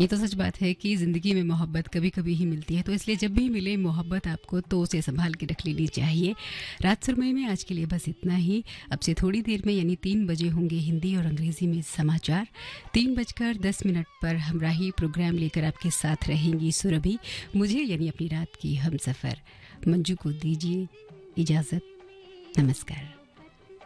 ये तो सच बात है कि ज़िंदगी में मोहब्बत कभी-कभी ही मिलती है, तो इसलिए जब भी मिले मोहब्बत आपको तो उसे सँभाल के रख लेनी चाहिए। रात सुरमई में आज के लिए बस इतना ही। अब से थोड़ी देर में यानी 3 बजे होंगे हिंदी और अंग्रेज़ी में समाचार। 3:10 पर हमराही प्रोग्राम लेकर आपके साथ रहेंगी सुरभि। मुझे यानी अपनी रात की हमसफ़र मंजू को दीजिए इजाज़त। नमस्कार।